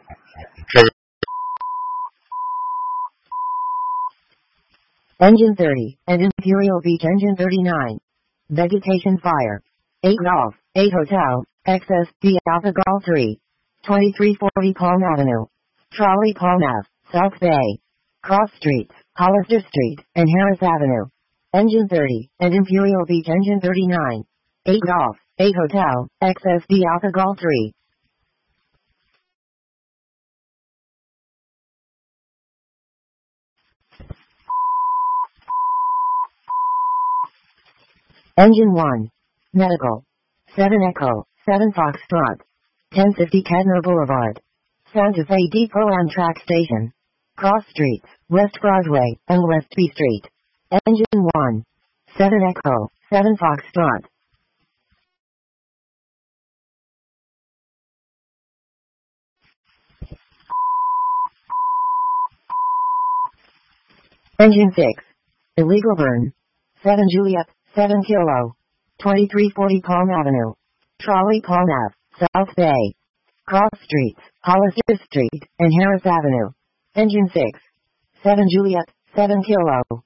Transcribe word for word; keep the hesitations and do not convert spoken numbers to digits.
Engine thirty, and Imperial Beach Engine thirty-nine. Vegetation fire. eight Golf, eight Hotel, X S B Alpha Golf three. twenty-three forty Palm Avenue. Trolley Palm Ave, South Bay. Cross Streets, Hollister Street, and Harris Avenue. Engine thirty, and Imperial Beach Engine thirty-nine. eight Golf, eight Hotel, X S B Alpha Golf three. Engine one. Medical. seven Echo, seven Foxtrot. ten fifty Cadner Boulevard. Santa Fe Depot Amtrak Station. Cross Streets, West Broadway, and West B Street. Engine one. seven Echo, seven Foxtrot. Engine six. Illegal burn. seven Juliet, seven Kilo. twenty-three forty Palm Avenue. Trolley Palm Ave, South Bay. Cross Streets, Hollister Street, and Harris Avenue. Engine six. seven Juliet, seven Kilo.